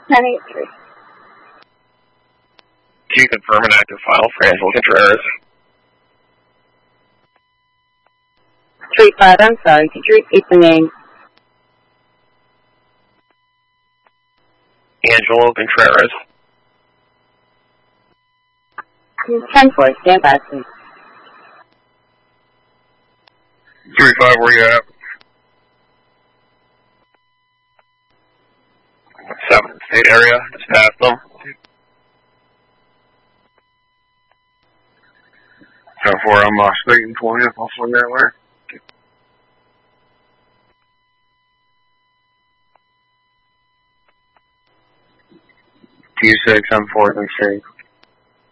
983. Can you confirm an active file for Angela Contreras? 35, I'm sorry, could you repeat the name? Angelo Contreras. 10-4, stand by, please. 35, where you at? 7th State area, just past them. 10-4, I'm State and 20th, I'll swing that way. T6, I'm 4th and State.